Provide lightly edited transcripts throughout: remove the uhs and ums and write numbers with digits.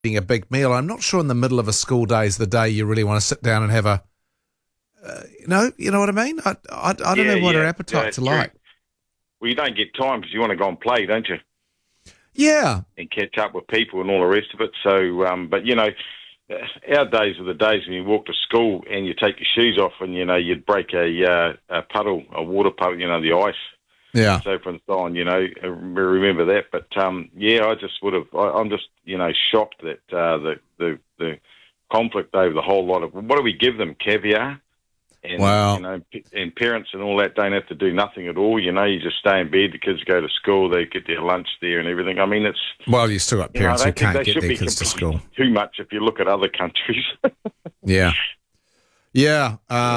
eating a big meal. I'm not sure in the middle of a school day is the day you really want to sit down and have a, you know what I mean? I don't know what her appetites are like. Well, you don't get time because you want to go and play, don't you? Yeah. And catch up with people and all the rest of it. So, but, our days were the days when you walk to school and you take your shoes off and, you'd break a puddle, a water puddle, the ice. Yeah. So forth and so on, I remember that. But, I just would have, I'm just, shocked that the conflict over the whole lot of, what do we give them, caviar? And, wow. And parents and all that don't have to do nothing at all. You just stay in bed, the kids go to school, they get their lunch there and everything. I mean, it's... Well, you still got parents who can't get their kids to school. Too much if you look at other countries. Yeah. Yeah.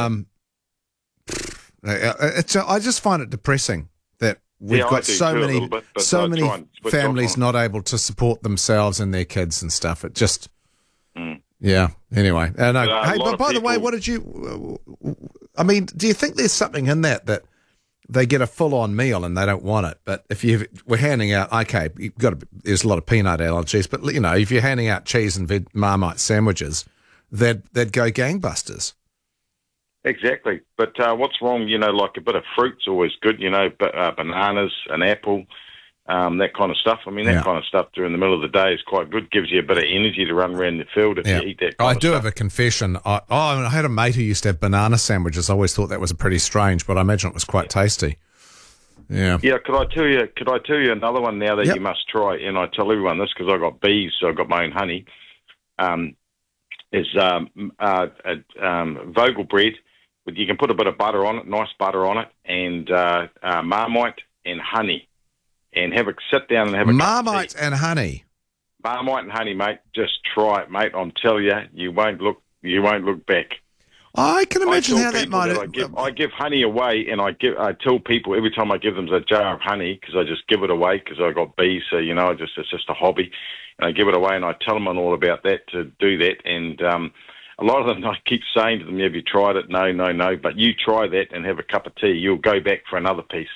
I just find it depressing that we've got so many families not able to support themselves and their kids and stuff. It just... Yeah. Anyway, hey, but by the way, what did you? I mean, do you think there's something in that they get a full-on meal and they don't want it? But if we're handing out, okay, there's a lot of peanut allergies, but if you're handing out cheese and Marmite sandwiches, they'd go gangbusters. Exactly. But what's wrong? Like a bit of fruit's always good. Bananas, an apple. That kind of stuff. I mean, that kind of stuff during the middle of the day is quite good. Gives you a bit of energy to run around the field if you eat that kind of stuff. I do have a confession. I had a mate who used to have banana sandwiches. I always thought that was pretty strange, but I imagine it was quite tasty. Yeah. Yeah, could I tell you another one now that you must try, and I tell everyone this because I got bees, so I got my own honey, is Vogel bread. You can put a bit of butter on it, nice butter on it, and Marmite and honey. And sit down and have a Marmite and honey. Marmite and honey, mate. Just try it, mate. I'm telling you, you won't look back. I can imagine how that might. I give honey away, and I tell people every time I give them a jar of honey because I just give it away because I got bees, so it's just a hobby, and I give it away, and I tell them all about that to do that, and a lot of them I keep saying to them, "Have you tried it? No, but you try that and have a cup of tea. You'll go back for another piece."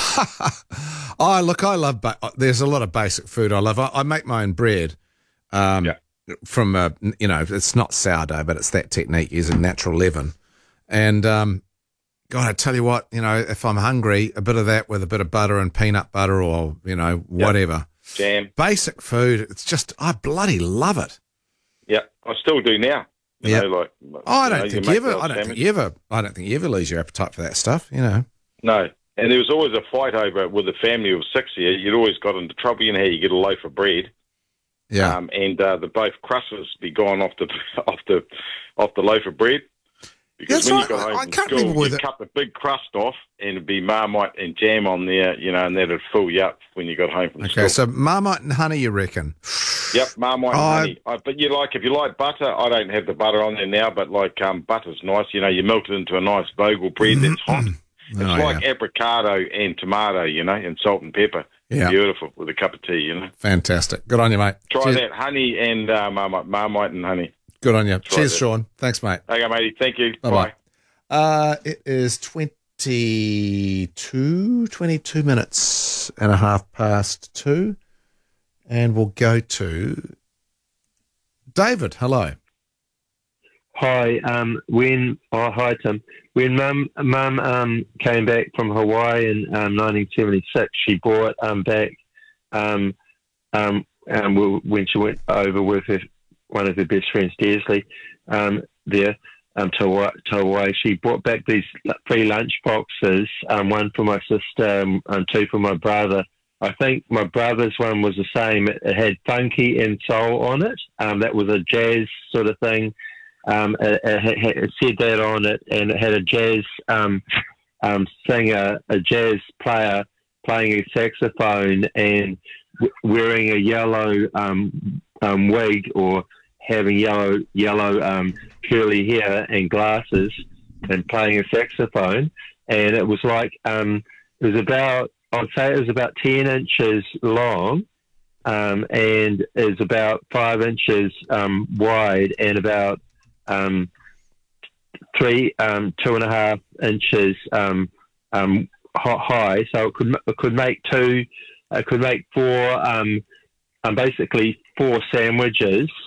I love. There's a lot of basic food I love. I make my own bread. From it's not sourdough, but it's that technique using natural leaven. And God, I tell you what, if I'm hungry, a bit of that with a bit of butter and peanut butter, or whatever jam, basic food. It's just I bloody love it. Yeah, I still do now. I don't think you ever lose your appetite for that stuff. No. And there was always a fight over with a family of 6 here. You'd always got into trouble. You get a loaf of bread, and the both crusts be gone off the loaf of bread. Because when you got home from school, you'd cut the big crust off, and it'd be Marmite and jam on there, and that'd fill you up when you got home from school. Okay, so Marmite and honey, you reckon? Yep, Marmite and honey. But if you like butter, I don't have the butter on there now, but butter's nice. You melt it into a nice Vogel bread that's hot. It's like apricot and tomato, and salt and pepper. Yeah. Beautiful with a cup of tea, Fantastic. Good on you, mate. Try that, honey and Marmite and honey. Good on you. Cheers, Sean. Thanks, mate. Okay, matey. Thank you. Bye-bye. It is 22 minutes and a half past 2, and we'll go to David. Hello. Hi. Hi, Tim. When Mum came back from Hawaii in 1976, she brought back when she went over with one of her best friends, Desley, there to Hawaii. She brought back these 3 lunch boxes, one for my sister and 2 for my brother. I think my brother's one was the same. It had funky and soul on it. That was a jazz sort of thing. It said that on it, and it had a jazz singer, a jazz player playing a saxophone and wearing a yellow wig or having yellow curly hair and glasses and playing a saxophone. And it was like I'd say it was about 10 inches long, and is about 5 inches wide and about 2.5 inches high. So it could make 4, basically 4 sandwiches